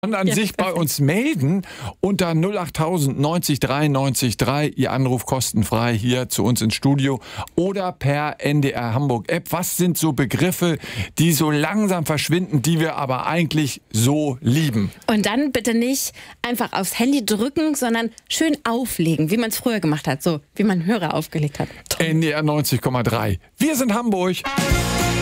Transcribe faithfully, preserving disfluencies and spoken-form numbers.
Und an Ja, sich bei perfekt. uns melden unter null achttausend neunzig drei neunzig drei. Ihr Anruf kostenfrei hier zu uns ins Studio oder per N D R Hamburg App. Was sind so Begriffe, die so langsam verschwinden, die wir aber eigentlich so lieben? Und dann bitte nicht einfach aufs Handy drücken, sondern schön auflegen, wie man es früher gemacht hat, so wie man Hörer aufgelegt hat. N D R neunzig Komma drei. Wir sind Hamburg.